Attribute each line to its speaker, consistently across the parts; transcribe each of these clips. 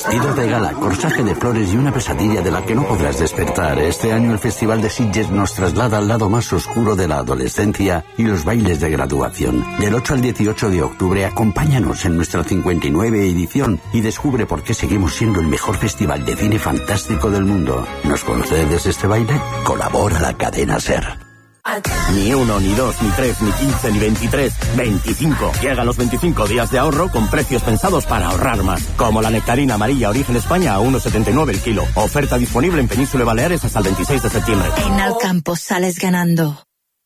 Speaker 1: Vestido de gala, corsaje de flores y una pesadilla de la que no podrás despertar. Este año el Festival de Sitges nos traslada al lado más oscuro de la adolescencia y los bailes de graduación. Del 8 al 18 de octubre, acompáñanos en nuestra 59 edición y descubre por qué seguimos siendo el mejor festival de cine fantástico del mundo. ¿Nos concedes este baile? Colabora la cadena SER.
Speaker 2: Ni 1, ni 2, ni 3, ni 15, ni 23, 25. Llegan los 25 días de ahorro con precios pensados para ahorrar más. Como la nectarina amarilla Origen España a 1,79 el kilo. Oferta disponible en Península y Baleares hasta el 26 de septiembre.
Speaker 3: En Alcampo sales ganando.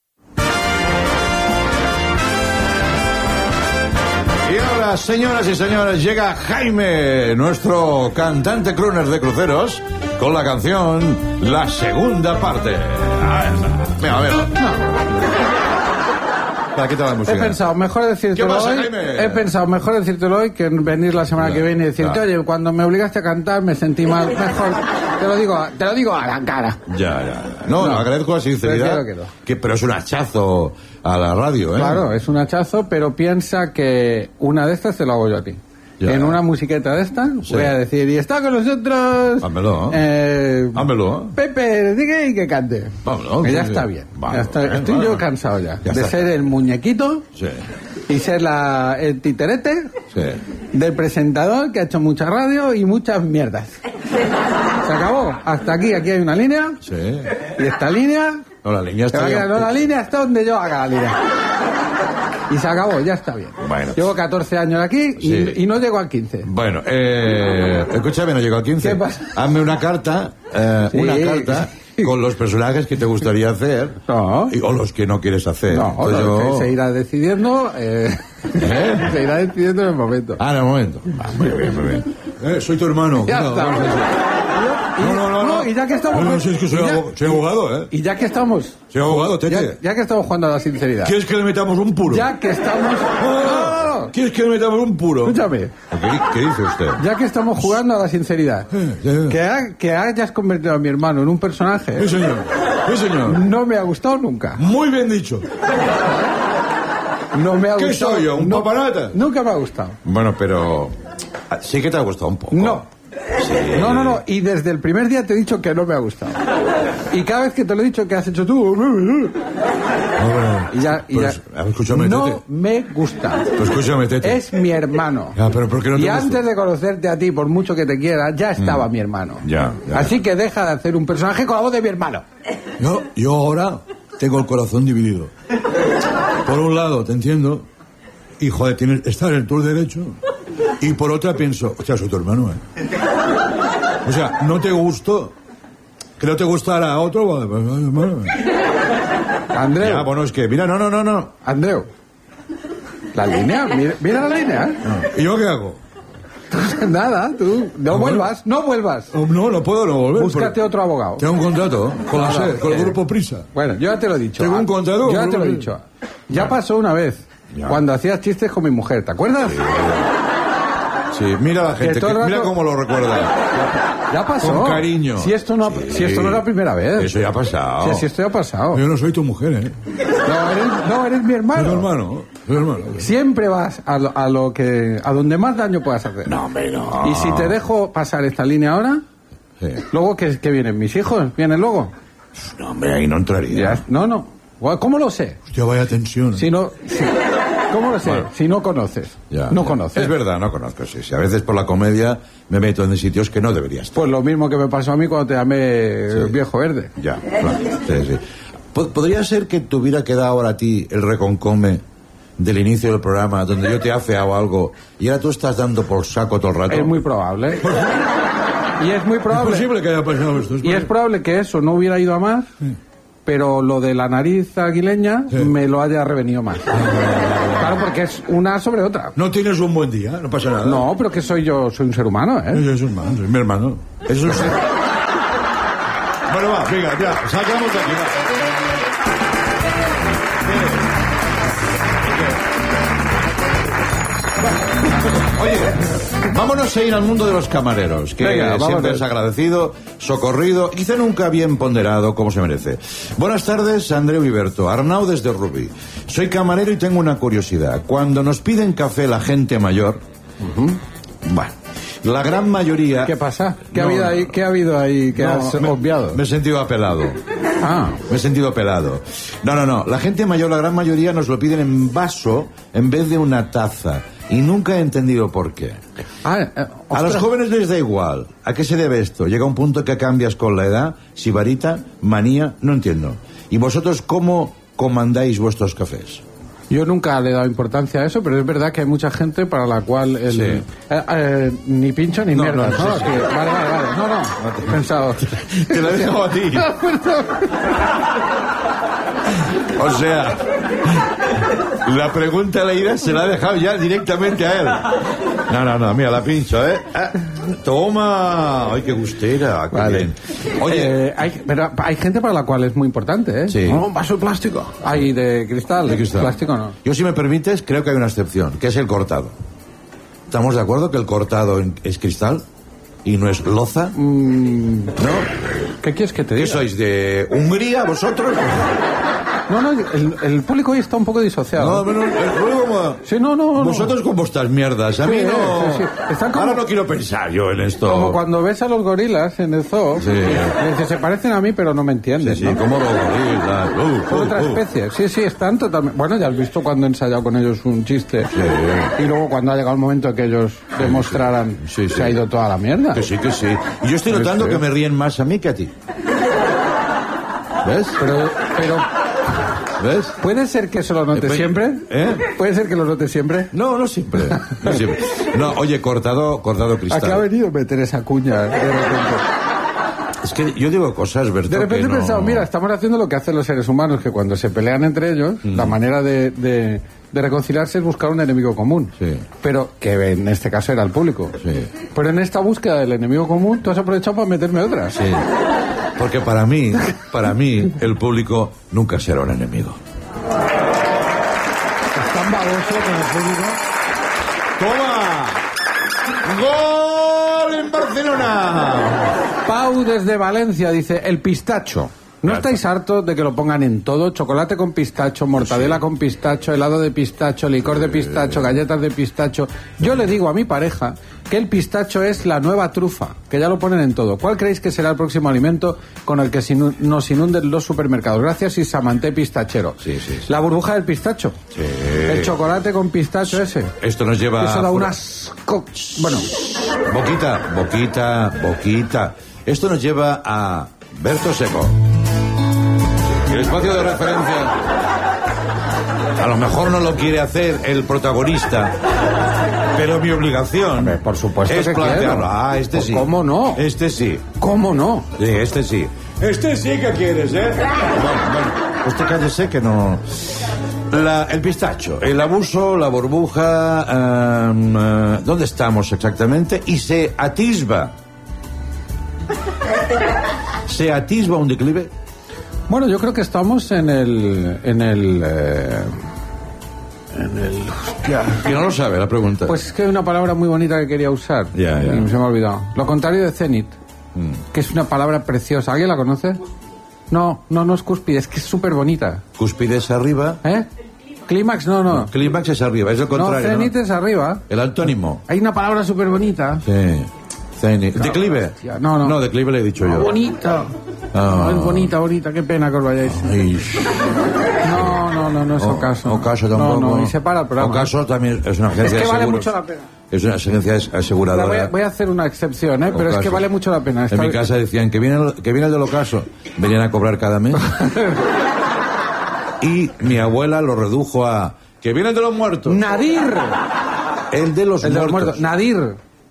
Speaker 4: Y ahora, señoras y señores, llega Jaime, nuestro cantante crooner de cruceros, con la canción La Segunda Parte. Mira. ¿Para qué te la música?
Speaker 5: He pensado mejor decírtelo hoy. He pensado mejor decírtelo hoy que venir la semana que viene y decirte, oye, cuando me obligaste a cantar me sentí mal. Mejor te lo digo a la cara.
Speaker 4: Ya. No, agradezco la sinceridad. Pero es un hachazo a la radio, ¿eh?
Speaker 5: Claro, es un hachazo, pero piensa que una de estas te lo hago yo a ti. Ya. En una musiqueta de esta, voy a decir, y está con nosotros...
Speaker 4: Hámelo.
Speaker 5: Pepe, diga y que cante.
Speaker 4: Vámonos.
Speaker 5: Que ya está bien. Estoy yo cansado ya de ser el muñequito y ser el titerete del presentador que ha hecho mucha radio y muchas mierdas. Se acabó. Hasta aquí hay una línea.
Speaker 4: Sí.
Speaker 5: Y esta línea...
Speaker 4: la línea está...
Speaker 5: la línea está donde yo haga la línea. Y se acabó, ya está bien.
Speaker 4: Bueno.
Speaker 5: Llevo 14 años aquí y no llego al 15.
Speaker 4: Bueno, escúchame, no llego al 15.
Speaker 5: ¿Qué pasa?
Speaker 4: Hazme una carta, con los personajes que te gustaría hacer o los que no quieres hacer.
Speaker 5: Que se irá decidiendo. Se irá decidiendo en el momento.
Speaker 4: En el momento. Muy bien. Soy tu hermano.
Speaker 5: Ya está. No, y ya que estamos...
Speaker 4: No, si es que soy abogado, ¿eh?
Speaker 5: Y ya que estamos...
Speaker 4: Soy abogado, Tete.
Speaker 5: Ya que estamos jugando a la sinceridad.
Speaker 4: ¿Quieres que le metamos un puro?
Speaker 5: Ya que estamos...
Speaker 4: No. ¿Quieres que le metamos un puro?
Speaker 5: Escúchame.
Speaker 4: ¿Qué dice usted?
Speaker 5: Ya que estamos jugando a la sinceridad. Que hayas convertido a mi hermano en un personaje...
Speaker 4: Sí, señor.
Speaker 5: No me ha gustado nunca.
Speaker 4: Muy bien dicho.
Speaker 5: No me ha gustado.
Speaker 4: ¿Qué soy yo? ¿Un paparata?
Speaker 5: Nunca me ha gustado.
Speaker 4: Bueno, pero... Sí que te ha gustado un poco.
Speaker 5: No.
Speaker 4: Sí.
Speaker 5: No. Y desde el primer día te he dicho que no me ha gustado. Y cada vez que te lo he dicho, ¿qué has hecho tú?
Speaker 4: Escúchame,
Speaker 5: no
Speaker 4: Tete.
Speaker 5: me gusta.
Speaker 4: Pues escúchame, Tete.
Speaker 5: Es mi hermano.
Speaker 4: Pero ¿por qué no te gusta?
Speaker 5: Antes de conocerte a ti, por mucho que te quiera, ya estaba mi hermano.
Speaker 4: Ya.
Speaker 5: Así que deja de hacer un personaje con la voz de mi hermano.
Speaker 4: Yo ahora tengo el corazón dividido. Por un lado, te entiendo, y joder, estás en tu derecho. Y por otra pienso, soy tu hermano, O sea, no te gustó. Que no te gustara a otro,
Speaker 5: Andreu.
Speaker 4: Ya, bueno, es que, mira, no.
Speaker 5: Andreu. La línea, mira la línea.
Speaker 4: ¿Y yo qué hago?
Speaker 5: Nada, tú. No vuelvas.
Speaker 4: No puedo no volver.
Speaker 5: Búscate otro abogado.
Speaker 4: Tengo un contrato con la SER, con el Grupo Prisa.
Speaker 5: Bueno, yo ya te lo he dicho.
Speaker 4: Tengo un contrato.
Speaker 5: Yo ya te lo he dicho. Ya pasó una vez. Cuando hacías chistes con mi mujer, ¿te acuerdas?
Speaker 4: Sí, mira la gente, mira cómo lo recuerda.
Speaker 5: Ya pasó.
Speaker 4: Con cariño.
Speaker 5: Si esto no es la primera vez.
Speaker 4: Eso ya ha pasado.
Speaker 5: Si esto ya ha pasado.
Speaker 4: Yo no soy tu mujer, ¿eh?
Speaker 5: No, eres mi hermano.
Speaker 4: Soy hermano.
Speaker 5: Siempre vas a donde más daño puedas hacer.
Speaker 4: No, hombre, no.
Speaker 5: Y si te dejo pasar esta línea ahora, luego ¿qué vienen? ¿Mis hijos? ¿Vienen luego?
Speaker 4: No, hombre, ahí no entraría.
Speaker 5: No. ¿Cómo lo sé?
Speaker 4: Hostia, vaya tensión.
Speaker 5: ¿Cómo lo sé? Bueno, si no conoces. No conoces.
Speaker 4: Es verdad, no conozco, sí. A veces por la comedia me meto en sitios que no debería estar.
Speaker 5: Pues lo mismo que me pasó a mí cuando te llamé viejo verde.
Speaker 4: Ya, claro. Sí. ¿Podría ser que te hubiera quedado ahora a ti el reconcome del inicio del programa, donde yo te he afeado algo y ahora tú estás dando por saco todo el rato?
Speaker 5: Es muy probable. Y es muy probable.
Speaker 4: Es posible que haya pasado esto.
Speaker 5: Y es probable que eso no hubiera ido a más. Sí. Pero lo de la nariz aguileña me lo haya revenido más. Claro, porque es una sobre otra.
Speaker 4: No tienes un buen día, no pasa nada.
Speaker 5: No, pero que soy un ser humano, ¿eh?
Speaker 4: Yo soy mi hermano. Es un ser... Bueno, va, venga, ya, sacamos de aquí, Oye, vámonos a ir al mundo de los camareros, que siempre es agradecido, socorrido, quizá nunca bien ponderado como se merece. Buenas tardes, Andreu y Berto. Arnau desde Rubí. Soy camarero y tengo una curiosidad. Cuando nos piden café la gente mayor, bueno, La gran mayoría...
Speaker 5: ¿Qué pasa? ¿Qué ha habido ahí que has obviado?
Speaker 4: Me he sentido apelado.
Speaker 5: Ah.
Speaker 4: Me he sentido apelado. No. La gente mayor, la gran mayoría, nos lo piden en vaso en vez de una taza. Y nunca he entendido por qué. A los jóvenes les da igual. ¿A qué se debe esto? Llega un punto que cambias con la edad. Sibarita, manía, no entiendo. ¿Y vosotros cómo comandáis vuestros cafés?
Speaker 5: Yo nunca le he dado importancia a eso, pero es verdad que hay mucha gente para la cual ni pincho ni mierda.
Speaker 4: No,
Speaker 5: sí. Vale. No. He pensado.
Speaker 4: Te lo he dejado a ti. O sea, la pregunta de la ira se la ha dejado ya directamente a él. No, mira, la pincho, Toma. Ay, qué gustera. Qué
Speaker 5: Vale.
Speaker 4: bien. Oye,
Speaker 5: hay gente para la cual es muy importante, ¿eh?
Speaker 4: Sí.
Speaker 5: No, un vaso de plástico. Hay de cristal. Plástico no.
Speaker 4: Yo, si me permites, creo que hay una excepción, que es el cortado. ¿Estamos de acuerdo que el cortado es cristal y no es loza?
Speaker 5: ¿No? ¿Qué quieres que te diga?
Speaker 4: ¿Qué sois, de Hungría, vosotros?
Speaker 5: No, el público hoy está un poco disociado.
Speaker 4: No, el público...
Speaker 5: Sí, no.
Speaker 4: Vosotros con vuestras mierdas, a mí no...
Speaker 5: Sí. Están como...
Speaker 4: Ahora no quiero pensar yo en esto.
Speaker 5: Como cuando ves a los gorilas en el zoo,
Speaker 4: sí.
Speaker 5: Y dices, se parecen a mí, pero no me entienden,
Speaker 4: Sí,
Speaker 5: ¿no?
Speaker 4: como los gorilas.
Speaker 5: Son otra especie. Sí, están totalmente... Bueno, ya has visto cuando he ensayado con ellos un chiste.
Speaker 4: Sí.
Speaker 5: Y luego cuando ha llegado el momento de que ellos demostraran
Speaker 4: Sí.
Speaker 5: se ha ido toda la mierda.
Speaker 4: Que sí. Y yo estoy notando que me ríen más a mí que a ti. ¿Ves?
Speaker 5: Pero...
Speaker 4: ¿Ves?
Speaker 5: ¿Puede ser que eso lo note siempre? ¿Puede ser que lo note siempre?
Speaker 4: No siempre. No, oye, cortado cristal.
Speaker 5: ¿A qué ha venido meter esa cuña de repente?
Speaker 4: Es que yo digo cosas, Berto,
Speaker 5: de repente
Speaker 4: que
Speaker 5: he pensado, mira, estamos haciendo lo que hacen los seres humanos, que cuando se pelean entre ellos, la manera de reconciliarse es buscar un enemigo común.
Speaker 4: Sí.
Speaker 5: Pero que en este caso era el público.
Speaker 4: Sí.
Speaker 5: Pero en esta búsqueda del enemigo común, tú has aprovechado para meterme otra.
Speaker 4: Sí. Porque para mí, el público nunca será un enemigo.
Speaker 5: Es tan baboso con el público.
Speaker 4: ¡Toma! ¡Gol en Barcelona!
Speaker 5: Pau desde Valencia dice, el pistacho. ¿No estáis hartos de que lo pongan en todo? Chocolate con pistacho, mortadela con pistacho, helado de pistacho, licor de pistacho, galletas de pistacho. Yo le digo a mi pareja que el pistacho es la nueva trufa, que ya lo ponen en todo. ¿Cuál creéis que será el próximo alimento con el que nos inunden los supermercados? Gracias, Isamanté Pistachero.
Speaker 4: Sí.
Speaker 5: La burbuja del pistacho.
Speaker 4: Sí.
Speaker 5: El chocolate con pistacho ese.
Speaker 4: Esto nos lleva...
Speaker 5: Eso da unas... Bueno.
Speaker 4: Boquita. Esto nos lleva a Berto Seco. El espacio de referencia. A lo mejor no lo quiere hacer el protagonista, pero mi obligación,
Speaker 5: por supuesto,
Speaker 4: es
Speaker 5: que
Speaker 4: plantearlo.
Speaker 5: Quiero.
Speaker 4: Este sí.
Speaker 5: ¿Cómo no?
Speaker 4: Este sí.
Speaker 5: ¿Cómo no?
Speaker 4: Sí, este sí. Este sí que quieres, ¿eh? Bueno, usted cállese que no... el pistacho, el abuso, la burbuja... ¿dónde estamos exactamente? Y se atisba un declive.
Speaker 5: Bueno, yo creo que estamos en el
Speaker 4: hostia, que no lo sabe la pregunta.
Speaker 5: Pues es que hay una palabra muy bonita que quería usar.
Speaker 4: Ya.
Speaker 5: Y se me ha olvidado. Lo contrario de cenit, que es una palabra preciosa. ¿Alguien la conoce? No es cúspide, es que es súper bonita.
Speaker 4: Cúspide es arriba.
Speaker 5: Clímax, no.
Speaker 4: Clímax es arriba, es lo contrario.
Speaker 5: No, cenit es arriba.
Speaker 4: El antónimo.
Speaker 5: Hay una palabra súper bonita.
Speaker 4: Sí. Cenit. ¿Declive?
Speaker 5: No.
Speaker 4: No, declive le he dicho yo.
Speaker 5: Bonita. No, es bonita, qué pena que os vayáis.
Speaker 4: Ay.
Speaker 5: No es Ocaso.
Speaker 4: Ocaso tampoco.
Speaker 5: No, y se para el programa.
Speaker 4: Ocaso también es una agencia de seguros.
Speaker 5: Es que vale mucho la pena.
Speaker 4: Es una agencia aseguradora.
Speaker 5: Voy a hacer una excepción, pero
Speaker 4: Ocaso.
Speaker 5: es que vale mucho la pena.
Speaker 4: En mi casa decían que viene el del Ocaso. Venían a cobrar cada mes. Y mi abuela lo redujo a... que viene el de los muertos.
Speaker 5: Nadir.
Speaker 4: El de los muertos.
Speaker 5: Nadir.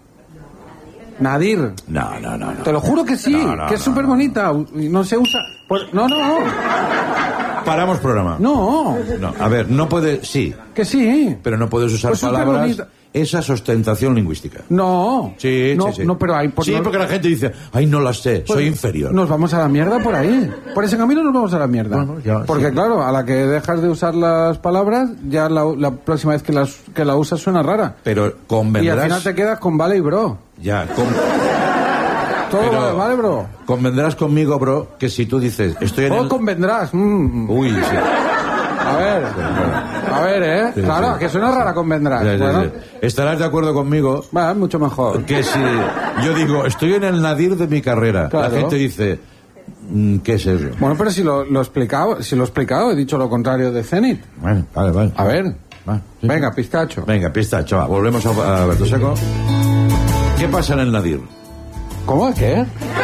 Speaker 4: No.
Speaker 5: Te lo juro que sí, que es súper bonita. Y no se usa... No.
Speaker 4: Paramos programa.
Speaker 5: No.
Speaker 4: A ver, no puede... Sí.
Speaker 5: Que sí.
Speaker 4: Pero no puedes usar
Speaker 5: Pues
Speaker 4: palabras... Esa es ostentación lingüística.
Speaker 5: No.
Speaker 4: Sí.
Speaker 5: No, pero hay...
Speaker 4: Sí, porque la gente dice, ay, no las sé, soy inferior.
Speaker 5: Nos vamos a la mierda por ahí. Por ese camino nos vamos a la mierda.
Speaker 4: Bueno, ya,
Speaker 5: porque
Speaker 4: sí.
Speaker 5: Claro, a la que dejas de usar las palabras, ya la próxima vez que la usas suena rara.
Speaker 4: Pero convendrás...
Speaker 5: Y al final te quedas con vale y bro.
Speaker 4: Ya,
Speaker 5: Todo vale, bro.
Speaker 4: Convendrás conmigo, bro, que si tú dices, estoy en
Speaker 5: convendrás.
Speaker 4: Uy, sí.
Speaker 5: A ver,
Speaker 4: Sí,
Speaker 5: claro,
Speaker 4: sí.
Speaker 5: que suena rara convendrás.
Speaker 4: Sí, sí,
Speaker 5: Bueno,
Speaker 4: sí. Estarás de acuerdo conmigo
Speaker 5: va, mucho mejor.
Speaker 4: que si yo digo, estoy en el nadir de mi carrera,
Speaker 5: Claro.
Speaker 4: la gente dice, ¿qué es eso?
Speaker 5: Bueno, pero si lo he explicado, he dicho lo contrario de Zenit.
Speaker 4: Bueno, vale.
Speaker 5: A ver,
Speaker 4: Va, sí.
Speaker 5: venga, pistacho.
Speaker 4: Venga, pistacho, va, volvemos a Alberto Seco. ¿Qué pasa en el nadir?
Speaker 5: ¿Cómo? ¿Qué?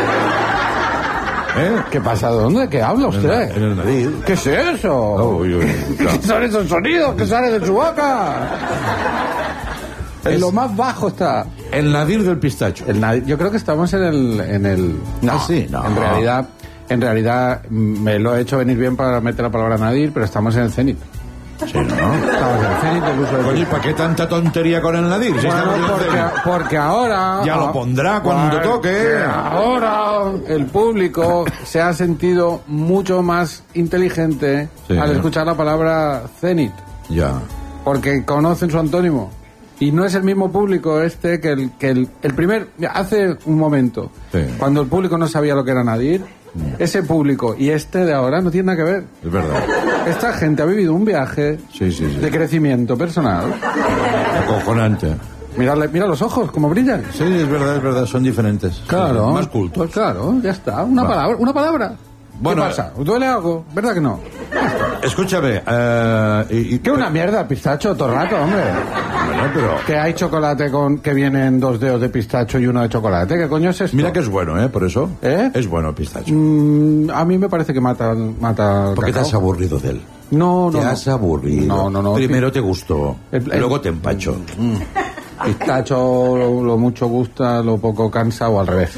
Speaker 5: ¿Qué pasa? ¿Dónde? ¿Qué habla usted?
Speaker 4: En el nadir.
Speaker 5: ¿Qué es eso?
Speaker 4: Uy, claro.
Speaker 5: ¿Qué son esos sonidos que salen de su boca? En lo más bajo está.
Speaker 4: El nadir del pistacho.
Speaker 5: Yo creo que estamos en el no,
Speaker 4: sí, no.
Speaker 5: En realidad me lo he hecho venir bien para meter la palabra nadir, pero estamos en el cenit.
Speaker 4: Sí, ¿no?
Speaker 5: Estamos en el cenit del uso del
Speaker 4: Oye, ¿para qué tanta tontería con el nadir? Si
Speaker 5: Bueno,
Speaker 4: estamos en el cenit.
Speaker 5: porque ahora...
Speaker 4: Ya lo pondrá cuando toque.
Speaker 5: Ahora el público se ha sentido mucho más inteligente
Speaker 4: Sí.
Speaker 5: al escuchar la palabra cenit,
Speaker 4: Ya.
Speaker 5: porque conocen su antónimo. Y no es el mismo público este que el primer... Hace un momento,
Speaker 4: Sí.
Speaker 5: cuando el público no sabía lo que era nadir, ese público y este de ahora no tiene nada que ver.
Speaker 4: Es verdad.
Speaker 5: Esta gente ha vivido un viaje
Speaker 4: Sí.
Speaker 5: de crecimiento personal.
Speaker 4: Acojonante.
Speaker 5: Mira los ojos, cómo brillan.
Speaker 4: Sí, es verdad, son diferentes.
Speaker 5: Claro.
Speaker 4: Sí, más cultos.
Speaker 5: Claro, ya está. Una palabra.
Speaker 4: Bueno,
Speaker 5: ¿Qué pasa? ¿Duele algo? ¿Verdad que no?
Speaker 4: Escúchame,
Speaker 5: ¿Qué una mierda, pistacho, todo el rato, hombre?
Speaker 4: Bueno, pero...
Speaker 5: Que hay chocolate que vienen 2 dedos de pistacho y 1 de chocolate. ¿Qué coño es esto?
Speaker 4: Mira que es bueno, por eso.
Speaker 5: ¿Eh?
Speaker 4: Es bueno el pistacho.
Speaker 5: A mí me parece que mata el
Speaker 4: ¿Por qué te
Speaker 5: cacao.
Speaker 4: has aburrido de él?
Speaker 5: No.
Speaker 4: Te has aburrido.
Speaker 5: No.
Speaker 4: Primero te gustó,
Speaker 5: El-
Speaker 4: luego te empacho.
Speaker 5: Pistacho lo mucho gusta, lo poco cansa o al revés.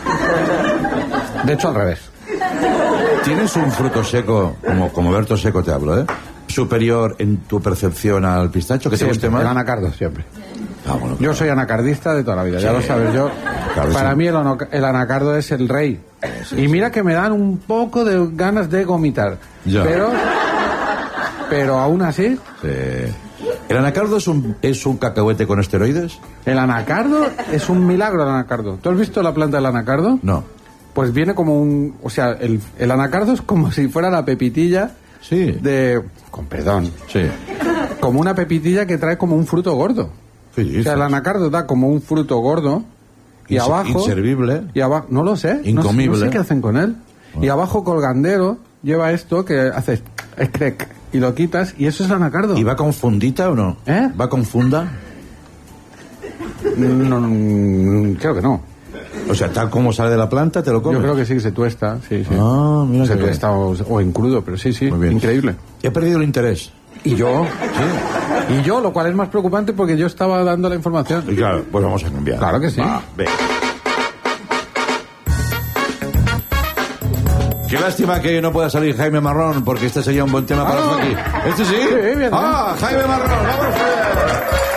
Speaker 5: De hecho, al revés.
Speaker 4: ¿Tienes un fruto seco, como Berto Seco te hablo, superior en tu percepción al pistacho, que te guste
Speaker 5: Siempre,
Speaker 4: más?
Speaker 5: el anacardo, siempre.
Speaker 4: Ah, bueno,
Speaker 5: Yo soy anacardista de toda la vida, ya
Speaker 4: Sí.
Speaker 5: lo sabes.
Speaker 4: Claro,
Speaker 5: Para
Speaker 4: sí.
Speaker 5: mí el anacardo es el rey. Y mira que me dan un poco de ganas de vomitar.
Speaker 4: Ya.
Speaker 5: Pero aún así,
Speaker 4: Sí. ¿El anacardo es un cacahuete con esteroides?
Speaker 5: el anacardo es un milagro, el anacardo. ¿Tú has visto la planta del anacardo?
Speaker 4: No.
Speaker 5: Pues viene como un... O sea, el anacardo es como si fuera la pepitilla
Speaker 4: Sí.
Speaker 5: con perdón.
Speaker 4: Sí.
Speaker 5: Como una pepitilla que trae como un fruto gordo.
Speaker 4: Sí,
Speaker 5: O sea, el anacardo da como un fruto gordo y abajo...
Speaker 4: Inservible.
Speaker 5: Y abajo, no lo sé.
Speaker 4: Incomible.
Speaker 5: No sé qué hacen con él. Y abajo colgandero lleva esto que haces escrec y lo quitas y eso es el anacardo.
Speaker 4: ¿Y va con fundita o no?
Speaker 5: ¿Eh?
Speaker 4: ¿Va con funda?
Speaker 5: No, creo que no.
Speaker 4: O sea, tal como sale de la planta, te lo comes.
Speaker 5: Yo creo que sí, se tuesta. Sí.
Speaker 4: Ah, mira
Speaker 5: Se
Speaker 4: qué bien.
Speaker 5: tuesta o en crudo, pero sí,
Speaker 4: Muy bien.
Speaker 5: increíble.
Speaker 4: He perdido el interés.
Speaker 5: Y yo,
Speaker 4: Sí.
Speaker 5: y yo, lo cual es más preocupante porque yo estaba dando la información.
Speaker 4: Y claro, pues vamos a cambiar.
Speaker 5: Claro que sí.
Speaker 4: Va, venga. Qué lástima que no pueda salir Jaime Marrón, porque este sería un buen tema para aquí. ¿Este sí?
Speaker 5: Sí, bien,
Speaker 4: Ah, Jaime Marrón, vamos a ver.